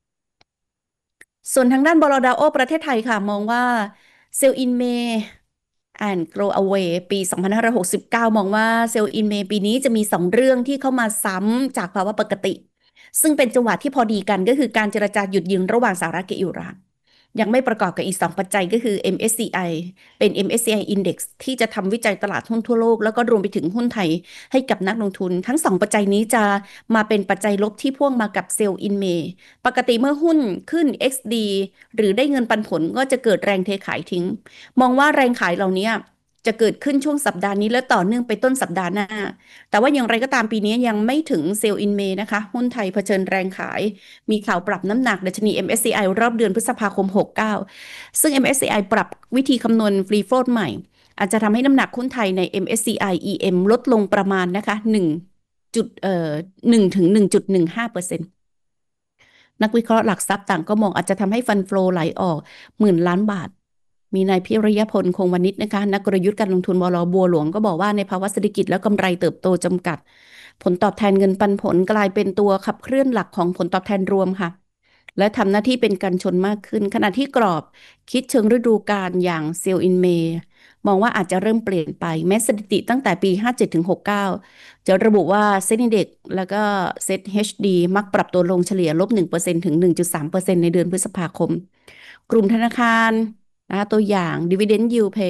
ส่วนทางด้านบล.ดาโอประเทศไทยค่ะมองว่า Sell in May and Grow Away ปีสองพันห้าร้อยหกสิบเก้ามองว่า Sell in May ปีนี้จะมีสองเรื่องที่เข้ามาซ้ำจากภาวะปกติซึ่งเป็นจังหวะที่พอดีกันก็คือการเจรจาหยุดยิงระหว่างสหรัฐกับอิหร่านยังไม่ประกอบกับอีกสองปัจจัยก็คือ เอ็ม เอส ซี ไอ เป็น เอ็ม เอส ซี ไอ Index ที่จะทำวิจัยตลาดหุ้นทั่วโลกแล้วก็รวมไปถึงหุ้นไทยให้กับนักลงทุนทั้งสองปัจจัยนี้จะมาเป็นปัจจัยลบที่พ่วงมากับ Sell in May ปกติเมื่อหุ้นขึ้น เอ็กซ์ ดี หรือได้เงินปันผลก็จะเกิดแรงเทขายทิ้งมองว่าแรงขายเหล่านี้จะเกิดขึ้นช่วงสัปดาห์นี้และต่อเนื่องไปต้นสัปดาห์หน้าแต่ว่าอย่างไรก็ตามปีนี้ยังไม่ถึง Sell in May นะคะหุ้นไทยเผชิญแรงขายมีข่าวปรับน้ำหนักดัชนี เอ็ม เอส ซี ไอ รอบเดือนพฤษภาคมหกสิบเก้าซึ่ง เอ็ม เอส ซี ไอ ปรับวิธีคำนวณฟรีโฟลต์ใหม่อาจจะทำให้น้ำหนักหุ้นไทยใน เอ็ม เอส ซี ไอ อี เอ็ม ลดลงประมาณนะคะ1จุดเอ่อ1ถึง หนึ่งจุดหนึ่งห้าเปอร์เซ็นต์ นักวิเคราะห์หลักทรัพย์ต่างก็มองอาจจะทำให้ฟันโฟลไหลออกหมื่นล้านบาทมีนายพิริยพลคงวณิชนะคะนักกลยุทธ์การลงทุนบล.บัวหลวงก็บอกว่าในภาวะเศรษฐกิจและกำไรเติบโตจำกัดผลตอบแทนเงินปันผลกลายเป็นตัวขับเคลื่อนหลักของผลตอบแทนรวมค่ะและทำหน้าที่เป็นกันชนมากขึ้นขณะที่กรอบคิดเชิงฤดูกาลอย่าง Sell in May มองว่าอาจจะเริ่มเปลี่ยนไปแม้สถิติตั้งแต่ปีห้าสิบเจ็ดถึงหกสิบเก้าจะระบุว่าเซ็ตอินเด็กซ์แล้วก็เซ็ต เอช ดี มักปรับตัวลงเฉลี่ยลบ หนึ่งเปอร์เซ็นต์ ถึง หนึ่งจุดสามเปอร์เซ็นต์ ในเดือนพฤษภาคมกลุ่มธนาคารนะตัวอย่าง Dividend Yield Pay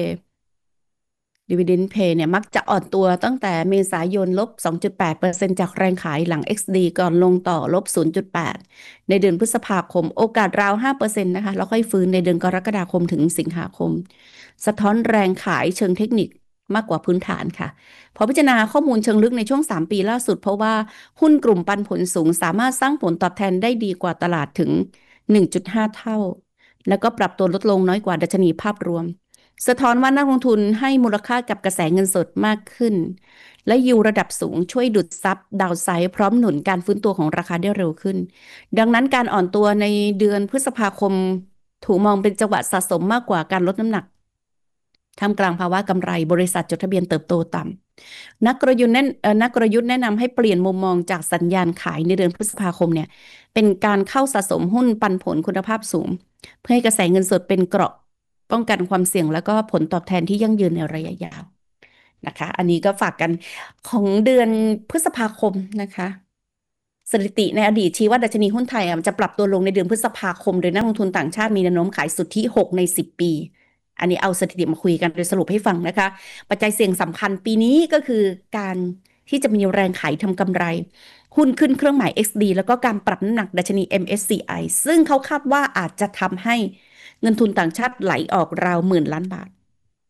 Dividend Pay เนี่ยมักจะอ่อนตัวตั้งแต่เมษายนลบ สองจุดแปดเปอร์เซ็นต์ จากแรงขายหลัง เอ็กซ์ ดี ก่อนลงต่อลบ ศูนย์จุดแปด ในเดือนพฤษภาคมโอกาสราว ห้าเปอร์เซ็นต์ นะคะแล้วค่อยฟื้นในเดือนกรกฎาคมถึงสิงหาคมสะท้อนแรงขายเชิงเทคนิคมากกว่าพื้นฐานค่ะพอพิจารณาข้อมูลเชิงลึกในช่วงสามปีล่าสุดเพราะว่าหุ้นกลุ่มปันผลสูงสามารถสร้างผลตอบแทนได้ดีกว่าตลาดถึง หนึ่งจุดห้า เท่าแล้วก็ปรับตัวลดลงน้อยกว่าดัชนีภาพรวมสะท้อนว่านักลงทุนให้มูลค่ากับกระแสเงินสดมากขึ้นและยิวระดับสูงช่วยดูดซับดาวไซด์พร้อมหนุนการฟื้นตัวของราคาได้เร็วขึ้นดังนั้นการอ่อนตัวในเดือนพฤษภาคมถูกมองเป็นจังหวะสะสมมากกว่าการลดน้ำหนักท่ามกลางภาวะกำไรบริษัทจดทะเบียนเติบโตต่ำนักกลยุทธ์แนะนักกลยุทธ์แนะนำให้เปลี่ยนมุมมองจากสัญญาณขายในเดือนพฤษภาคมเนี่ยเป็นการเข้าสะสมหุ้นปันผลคุณภาพสูงเพื่อให้กระแสเงินสดเป็นเกราะป้องกันความเสี่ยงแล้วก็ผลตอบแทนที่ยั่งยืนในระยะยาวนะคะอันนี้ก็ฝากกันของเดือนพฤษภาคมนะคะสถิติในอดีตชี้ว่าดัชนีหุ้นไทยจะปรับตัวลงในเดือนพฤษภาคมโดยนักลงทุนต่างชาติมีแนวโน้มขายสุทธิหกในสิบปีอันนี้เอาสถิติมาคุยกันโดยสรุปให้ฟังนะคะปัจจัยเสี่ยงสำคัญปีนี้ก็คือการที่จะมีแรงขายทำกำไรหุ้นขึ้นเครื่องหมาย เอ็กซ์ ดี แล้วก็การปรับน้ำหนักดัชนี เอ็ม เอส ซี ไอ ซึ่งเขาคาดว่าอาจจะทำให้เงินทุนต่างชาติไหลออกราวหมื่นล้านบาท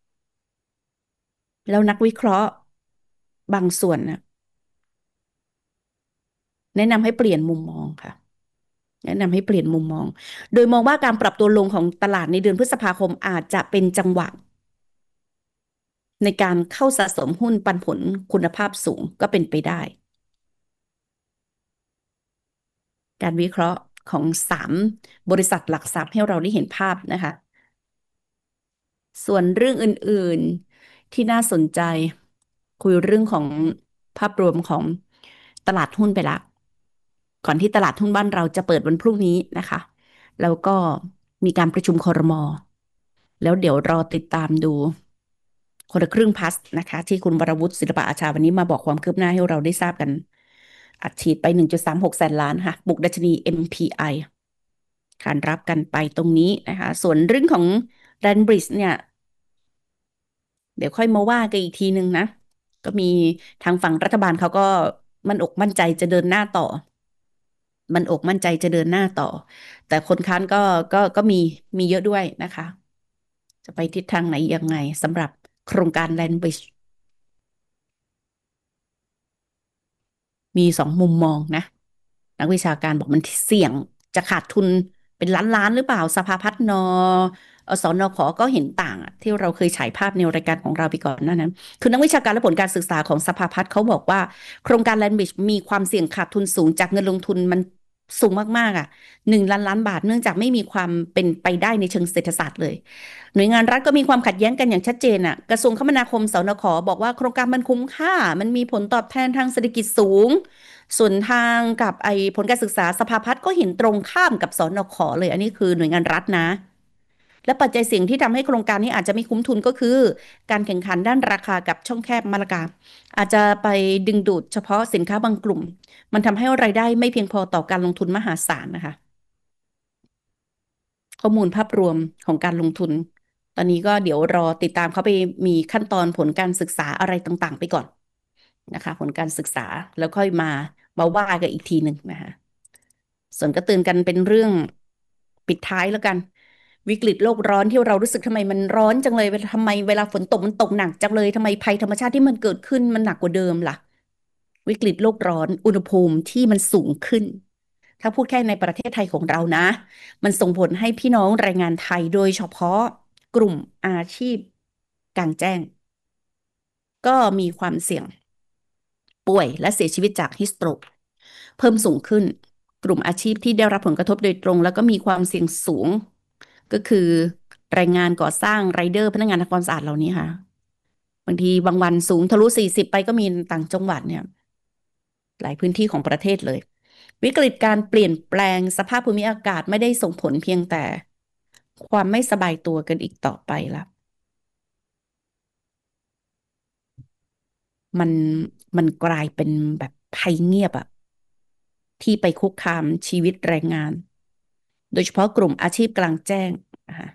แล้วนักวิเคราะห์บางส่วนนะแนะนำให้เปลี่ยนมุมมองค่ะแนะนำให้เปลี่ยนมุมมองโดยมองว่าการปรับตัวลงของตลาดในเดือนพฤษภาคมอาจจะเป็นจังหวะในการเข้าสะสมหุ้นปันผลคุณภาพสูงก็เป็นไปได้การวิเคราะห์ของสามบริษัทหลักทรัพย์ให้เราได้เห็นภาพนะคะส่วนเรื่องอื่นๆที่น่าสนใจคุยเรื่องของภาพรวมของตลาดหุ้นไปละก่อนที่ตลาดหุ้นบ้านเราจะเปิดวันพรุ่งนี้นะคะแล้วก็มีการประชุมครม.แล้วเดี๋ยวรอติดตามดูคนละครึ่งพัสนะคะที่คุณวรวุฒิศิลปะอาชาวันนี้มาบอกความคืบหน้าให้เราได้ทราบกันอัดฉีดไป หนึ่งจุดสามหก แสนล้านค่ะปลุกดัชนี เอ็ม พี ไอ ขานรับกันไปตรงนี้นะคะส่วนเรื่องของ Land Bridge เนี่ยเดี๋ยวค่อยมาว่ากันอีกทีนึงนะก็มีทางฝั่งรัฐบาลเขาก็มั่นอกมั่นใจจะเดินหน้าต่อมันอกมั่นใจจะเดินหน้าต่อแต่คนค้านก็ก็ก็มีมีเยอะด้วยนะคะจะไปทิศทางไหนยังไงสำหรับโครงการ Land Bridge มีสองมุมมองนะนักวิชาการบอกมันเสี่ยงจะขาดทุนเป็นล้านล้านหรือเปล่าสภาพัฒน์นอสนขก็เห็นต่างที่เราเคยฉายภาพในรายการของเราไปก่อนหน้านั้นคือนักวิชาการและผลการศึกษาของสภาพัฒน์เขาบอกว่าโครงการ Land Bridge มีความเสี่ยงขาดทุนสูงจากเงินลงทุนมันสูงมากๆอ่ะหนึ่งล้านล้านบาทเนื่องจากไม่มีความเป็นไปได้ในเชิงเศรษฐศาสตร์เลยหน่วยงานรัฐก็มีความขัดแย้งกันอย่างชัดเจนอ่ะกระทรวงคมนาคมสนขบอกว่าโครงการมันคุ้มค่ามันมีผลตอบแทนทางเศรษฐกิจสูงส่วนทางกับไอ้ผลการศึกษาสภาพัฒน์ก็เห็นตรงข้ามกับสนขเลยอันนี้คือหน่วยงานรัฐนะและปัจจัยเสี่ยงที่ทำให้โครงการนี้อาจจะไม่คุ้มทุนก็คือการแข่งขันด้านราคากับช่องแคบมาลากาอาจจะไปดึงดูดเฉพาะสินค้าบางกลุ่มมันทำให้รายได้ไม่เพียงพอต่อการลงทุนมหาศาลนะคะข้อมูลภาพรวมของการลงทุนตอนนี้ก็เดี๋ยวรอติดตามเขาไปมีขั้นตอนผลการศึกษาอะไรต่างๆไปก่อนนะคะผลการศึกษาแล้วค่อยมามาว่ากันอีกทีหนึ่งนะคะส่วนก็เตือนกันเป็นเรื่องปิดท้ายแล้วกันวิกฤตโลกร้อนที่เรารู้สึกทำไมมันร้อนจังเลยทำไมเวลาฝนตกมันตกหนักจังเลยทำไมภัยธรรมชาติที่มันเกิดขึ้นมันหนักกว่าเดิมล่ะวิกฤตโลกร้อนอุณหภูมิที่มันสูงขึ้นถ้าพูดแค่ในประเทศไทยของเรานะมันส่งผลให้พี่น้องแรงงานไทยโดยเฉพาะกลุ่มอาชีพกลางแจ้งก็มีความเสี่ยงป่วยและเสียชีวิตจากฮิสโตรกเพิ่มสูงขึ้นกลุ่มอาชีพที่ได้รับผลกระทบโดยตรงแล้วก็มีความเสี่ยงสูงก็คือแรงงานก่อสร้างไรเดอร์พนักงานทำความสะอาดเหล่านี้ค่ะบางทีบางวันสูงทะลุสี่สิบไปก็มีต่างจังหวัดเนี่ยหลายพื้นที่ของประเทศเลยวิกฤตการเปลี่ยนแปลงสภาพภูมิอากาศไม่ได้ส่งผลเพียงแต่ความไม่สบายตัวกันอีกต่อไปละมันมันกลายเป็นแบบภัยเงียบอะที่ไปคุกคามชีวิตแรงงานโดยเฉพาะกลุ่มอาชีพกลางแจ้งนะคะ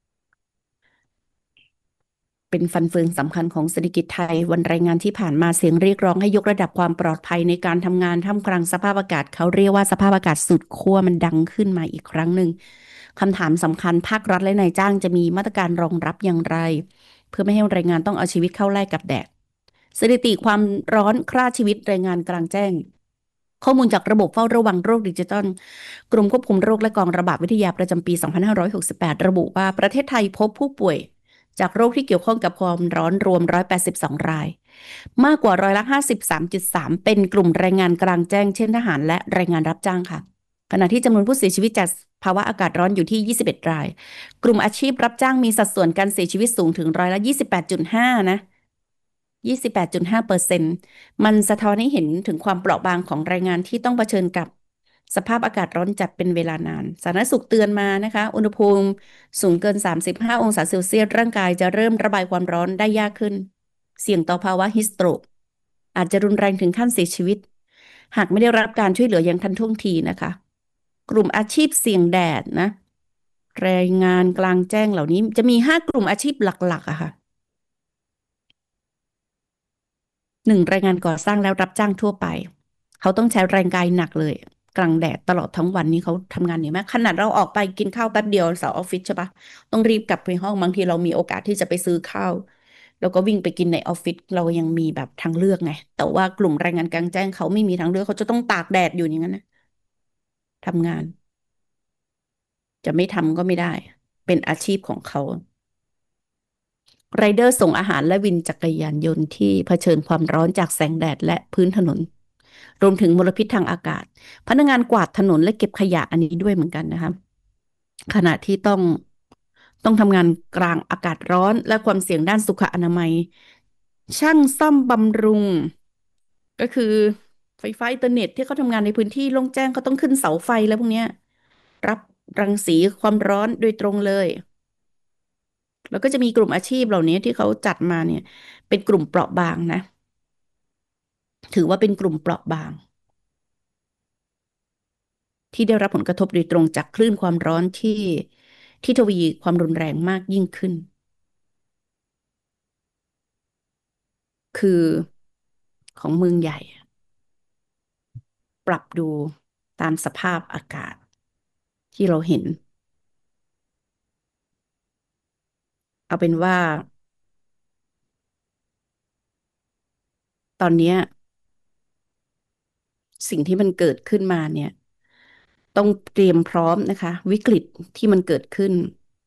เป็นฟันเฟืองสำคัญของเศรษฐกิจไทยวันแรงงานที่ผ่านมาเสียงเรียกร้องให้ยกระดับความปลอดภัยในการทำงานท่ามกลางสภาพอากาศเขาเรียกว่าสภาพอากาศสุดขั้วมันดังขึ้นมาอีกครั้งหนึ่งคำถามสำคัญภาครัฐและนายจ้างจะมีมาตรการรองรับอย่างไรเพื่อไม่ให้แรงงานต้องเอาชีวิตเข้าแลกกับแดดสถิติความร้อนฆ่าชีวิตแรงงานกลางแจ้งข้อมูลจากระบบเฝ้าระวังโรคดิจิทัลกรมควบคุมโรคและกองระบาดวิทยาประจำปีสองพันห้าร้อยหกสิบแปดระบุว่าประเทศไทยพบผู้ป่วยจากโรคที่เกี่ยวข้องกับความร้อนรวมหนึ่งร้อยแปดสิบสองรายมากกว่าร้อยละ ห้าสิบสามจุดสาม เป็นกลุ่มแรงงานกลางแจ้งเช่นทหารและแรงงานรับจ้างค่ะขณะที่จำนวนผู้เสียชีวิตจากภาวะอากาศร้อนอยู่ที่ยี่สิบเอ็ดรายกลุ่มอาชีพรับจ้างมีสัดส่วนการเสียชีวิตสูงถึงร้อยละ ยี่สิบแปดจุดห้า นะ ยี่สิบแปดจุดห้าเปอร์เซ็นต์ มันสะท้อนให้เห็นถึงความเปราะบางของแรงงานที่ต้องเผชิญกับสภาพอากาศร้อนจัดเป็นเวลานานสาธารณสุขเตือนมานะคะอุณหภูมิสูงเกินสามสิบห้าองศาเซลเซียสร่างกายจะเริ่มระบายความร้อนได้ยากขึ้นเสี่ยงต่อภาวะฮิสโตรกอาจจะรุนแรงถึงขั้นเสียชีวิตหากไม่ได้รับการช่วยเหลืออย่างทันท่วงทีนะคะกลุ่มอาชีพเสี่ยงแดดนะแรงงานกลางแจ้งเหล่านี้จะมีห้ากลุ่มอาชีพหลักๆอะค่ะหนึ่งแรงงานก่อสร้างแล้วรับจ้างทั่วไปเขาต้องใช้แรงกายหนักเลยกลางแดดตลอดทั้งวันนี้เขาทำงานเหนื่อยมากขนาดเราออกไปกินข้าวแป๊บเดียวเสาออฟฟิศใช่ปะต้องรีบกลับไปห้องบางทีเรามีโอกาสที่จะไปซื้อข้าวแล้วก็วิ่งไปกินในออฟฟิศเรายังมีแบบทางเลือกไงแต่ว่ากลุ่มแรงงานกลางแจ้งเขาไม่มีทางเลือกเขาจะต้องตากแดดอยู่อย่างนั้นนะทำงานจะไม่ทำก็ไม่ได้เป็นอาชีพของเขาไรเดอร์ส่งอาหารและวินจักรยานยนต์ที่เผชิญความร้อนจากแสงแดดและพื้นถนนรวมถึงมลพิษทางอากาศพนักงานกวาดถนนและเก็บขยะอันนี้ด้วยเหมือนกันนะคะขณะที่ต้องต้องทำงานกลางอากาศร้อนและความเสี่ยงด้านสุขอนามัยช่างซ่อมบำรุงก็คือไฟฟ้าอินเทอร์เน็ตที่เขาทำงานในพื้นที่โล่งแจ้งเขาต้องขึ้นเสาไฟแล้วพวกนี้รับรังสีความร้อนโดยตรงเลยแล้วก็จะมีกลุ่มอาชีพเหล่านี้ที่เขาจัดมาเนี่ยเป็นกลุ่มเปราะบางนะถือว่าเป็นกลุ่มเปราะบางที่ได้รับผลกระทบโดยตรงจากคลื่นความร้อนที่ที่ทวีความรุนแรงมากยิ่งขึ้นคือของเมืองใหญ่ปรับดูตามสภาพอากาศที่เราเห็นเอาเป็นว่าตอนนี้สิ่งที่มันเกิดขึ้นมาเนี่ยต้องเตรียมพร้อมนะคะวิกฤตที่มันเกิดขึ้น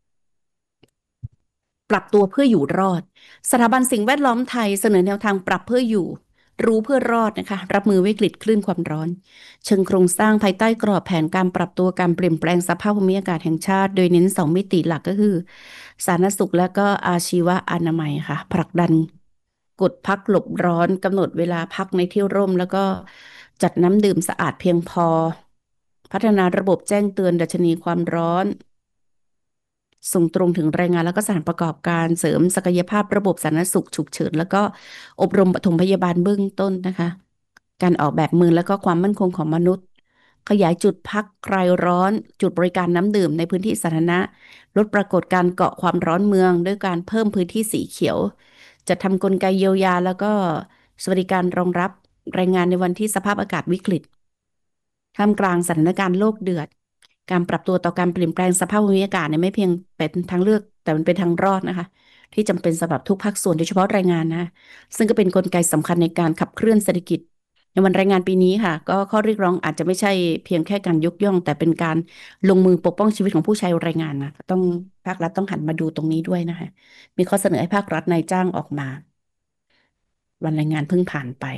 ปรับตัวเพื่ออยู่รอดสถาบันสิ่งแวดล้อมไทยเสนอแนวทางปรับเพื่ออยู่รู้เพื่อรอดนะคะรับมือวิกฤตคลื่นความร้อนเชิงโครงสร้างภายใต้กรอบแผนการปรับตัวการเปลี่ยนแปลงสภาพภูมิอากาศแห่งชาติโดยเน้นสองมิติหลักก็คือสาธารณสุขและก็อาชีวอนามัยค่ะผลักดันกฎพักหลบร้อนกำหนดเวลาพักในที่ร่มแล้วก็จัดน้ำดื่มสะอาดเพียงพอพัฒนาระบบแจ้งเตือนดัชนีความร้อนส่งตรงถึงแรงงานแล้วก็สถานประกอบการเสริมศักยภาพระบบสาธารณสุขฉุกเฉินแล้วก็อบรมปฐมพยาบาลเบื้องต้นนะคะการออกแบบเมืองแล้วก็ความมั่นคงของมนุษย์ขยายจุดพักคลายร้อนจุดบริการน้ำดื่มในพื้นที่สาธารณะลดปรากฏการเกาะความร้อนเมืองด้วยการเพิ่มพื้นที่สีเขียวจะทำกลไกเยียวยาแล้วก็สวัสดิการรองรับแรงงานในวันที่สภาพอากาศวิกฤตท่ามกลางสถานการณ์โลกเดือดการปรับตัวต่อการเปลี่ยนแปลงสภาพภูมิอากาศเนี่ยไม่เพียงเป็นทางเลือกแต่มันเป็นทางรอดนะคะที่จำเป็นสำหรับทุกภาคส่วนโดยเฉพาะแรงงานนะซึ่งก็เป็นกลไกสำคัญในการขับเคลื่อนเศรษฐกิจในวันแรงงานปีนี้ค่ะก็ข้อเรียกร้องอาจจะไม่ใช่เพียงแค่การยกย่องแต่เป็นการลงมือปกป้องชีวิตของผู้ใช้แรงงานนะต้องภาครัฐต้องหันมาดูตรงนี้ด้วยนะคะมีข้อเสนอให้ภาครัฐนายจ้างออกมาวันแรงงานเพิ่งผ่านไป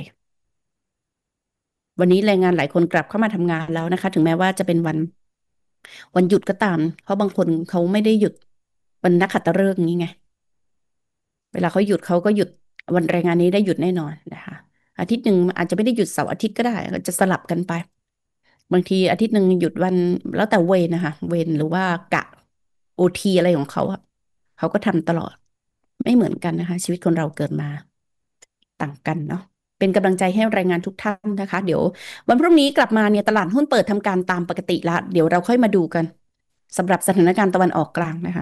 วันนี้แรงงานหลายคนกลับเข้ามาทำงานแล้วนะคะถึงแม้ว่าจะเป็นวันวันหยุดก็ตามเพราะบางคนเขาไม่ได้หยุดวันนักขัตฤกษ์นี้ไงเวลาเขาหยุดเขาก็หยุดวันแรงงานนี้ได้หยุดแน่นอนนะคะอาทิตย์หนึ่งอาจจะไม่ได้หยุดเสาร์อาทิตย์ก็ได้จะสลับกันไปบางทีอาทิตย์หนึ่งหยุดวันแล้วแต่เวรนะคะเวรหรือว่ากะโอทีอะไรของเขาอะเขาก็ทำตลอดไม่เหมือนกันนะคะชีวิตคนเราเกิดมาต่างกันเนาะเป็นกำลังใจให้แรงงานทุกท่านนะคะเดี๋ยววันพรุ่งนี้กลับมาเนี่ยตลาดหุ้นเปิดทำการตามปกติละเดี๋ยวเราค่อยมาดูกันสำหรับสถานการณ์ตะวันออกกลางนะคะ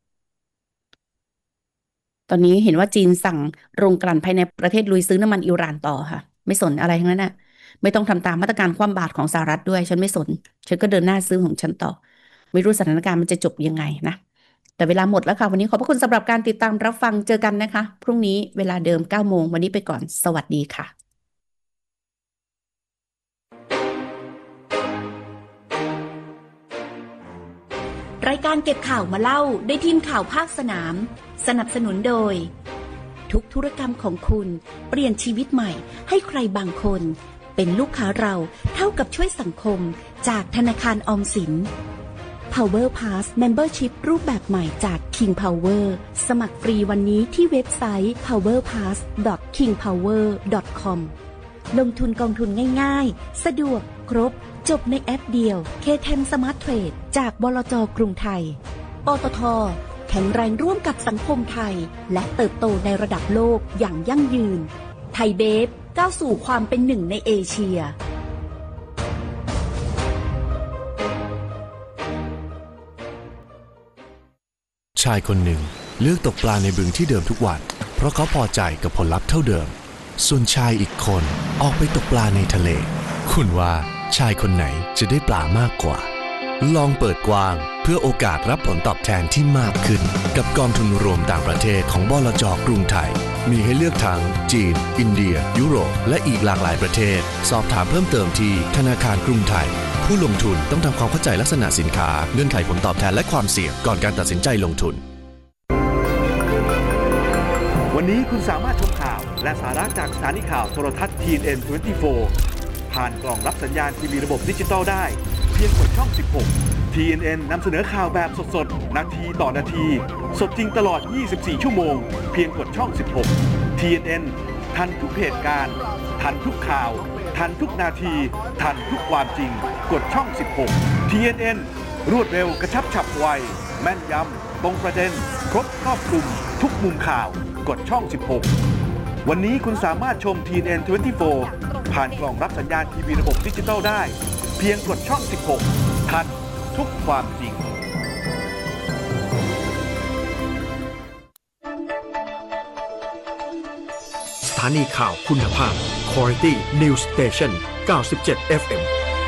ตอนนี้เห็นว่าจีนสั่งโรงกลั่นภายในประเทศลุยซื้อน้ำมันอิหร่านต่อค่ะไม่สนอะไรทั้งนั้นนะไม่ต้องทำตามมาตรการคว่ำบาตรของสหรัฐด้วยฉันไม่สนฉันก็เดินหน้าซื้อของฉันต่อไม่รู้สถานการณ์มันจะจบยังไงนะแต่เวลาหมดแล้วค่ะวันนี้ขอบพระคุณสำหรับการติดตามรับฟังเจอกันนะคะพรุ่งนี้เวลาเดิมเก้าโมงวันนี้ไปก่อนสวัสดีค่ะรายการเก็บข่าวมาเล่าโดยทีมข่าวภาคสนามสนับสนุนโดยทุกธุรกรรมของคุณเปลี่ยนชีวิตใหม่ให้ใครบางคนเป็นลูกค้าเราเท่ากับช่วยสังคมจากธนาคารออมสิน Power Pass Membership รูปแบบใหม่จาก King Power สมัครฟรีวันนี้ที่เว็บไซต์ พาวเวอร์พาส ดอท คิงพาวเวอร์ ดอท คอม ลงทุนกองทุนง่ายๆสะดวกครบจบในแอปเดียว เค เท็น Smart Trade จากบลจ.กรุงไทยปตท.แข็งแรงร่วมกับสังคมไทยและเติบโตในระดับโลกอย่างยั่งยืนไทยเบฟก้าวสู่ความเป็นหนึ่งในเอเชียชายคนหนึ่งเลือกตกปลาในบึงที่เดิมทุกวันเพราะเขาพอใจกับผลลัพธ์เท่าเดิมส่วนชายอีกคนออกไปตกปลาในทะเลคุณว่าชายคนไหนจะได้ปลามากกว่าลองเปิดกว้างเพื่อโอกาสรับผลตอบแทนที่มากขึ้นกับกองทุนรวมต่างประเทศของบลจ.กรุงไทยมีให้เลือกทั้งจีนอินเดียยุโรปและอีกหลากหลายประเทศสอบถามเพิ่มเติมที่ธนาคารกรุงไทยผู้ลงทุนต้องทำความเข้าใจลักษณะสินค้าเงื่อนไขผลตอบแทนและความเสี่ยงก่อนการตัดสินใจลงทุนวันนี้คุณสามารถชมข่าวและสาระจากสถานีข่าวโทรทัศน์ ที เอ็น เอ็น ยี่สิบสี่ ผ่านกล่องรับสัญญาณทีวีระบบดิจิตอลได้เพียงกดช่อง สิบหก ที เอ็น เอ็น นำเสนอข่าวแบบสดๆนาทีต่อนาทีสดจริงตลอดยี่สิบสี่ชั่วโมงเพียงกดช่อง สิบหก ที เอ็น เอ็น ทันทุกเหตุการณ์ทันทุกข่าวทันทุกนาทีทันทุกความจริงกดช่อง สิบหก ที เอ็น เอ็น รวดเร็วกระชับฉับไวแม่นยำตรงประเด็นครบครอบคลุมทุกมุมข่าวกดช่อง สิบหก วันนี้คุณสามารถชม ที เอ็น เอ็น ยี่สิบสี่ ผ่านกล่องรับสัญญาณทีวีระบบดิจิตอลได้เพียงกดช่อง สิบหก ทันทุกความจริงสถานีข่าวคุณภาพ Quality News Station เก้าสิบเจ็ด เอฟ เอ็ม